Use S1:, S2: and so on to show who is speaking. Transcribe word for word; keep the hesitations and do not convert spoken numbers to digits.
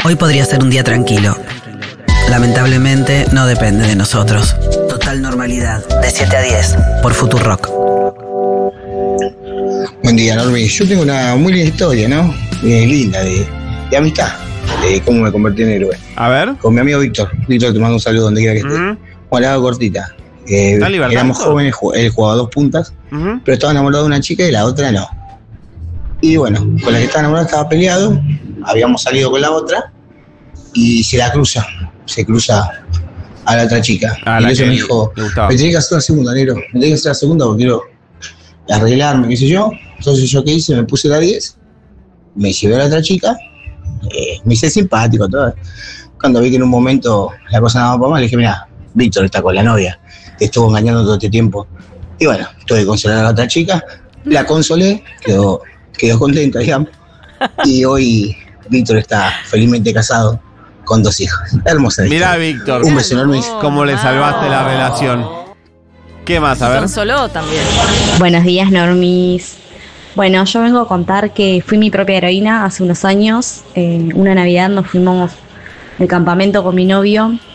S1: Hoy podría ser un día tranquilo. Lamentablemente no depende de nosotros. Total Normalidad, de siete a diez, por Futurock.
S2: Buen día, Normi. Yo tengo una muy linda historia, ¿no? Eh, linda, de, de amistad, de cómo me convertí en héroe.
S3: A ver.
S2: Con mi amigo Víctor. Víctor, te mando un saludo donde quiera que estés. Uh-huh. Bueno, la hago cortita. Eh, éramos jóvenes, él jugaba dos puntas, uh-huh. pero estaba enamorado de una chica y la otra no. Y bueno, con la que estaba enamorado estaba peleado, habíamos salido con la otra y se la cruza, se cruza a la otra chica. Ah, y eso me dijo, me tenés que hacer la segunda, negro, me tenés que hacer la segunda porque quiero arreglarme, qué sé yo. Entonces yo qué hice, me puse la diez, me llevé a la otra chica, eh, me hice simpático, todo. Cuando vi que en un momento la cosa no va mal, le dije, mira, Víctor está con la novia, te estuvo engañando todo este tiempo. Y bueno, tuve que consolar a la otra chica, la consolé, quedó, quedó contenta, digamos. Y hoy Víctor está felizmente casado con dos hijos. Hermosa.
S3: Mirá, Víctor.
S2: Un beso enorme.
S3: Cómo le salvaste la relación. ¿Qué más? A ver.
S4: Consoló también.
S5: Buenos días, Normis. Bueno, yo vengo a contar que fui mi propia heroína hace unos años. Eh, una Navidad nos fuimos al campamento con mi novio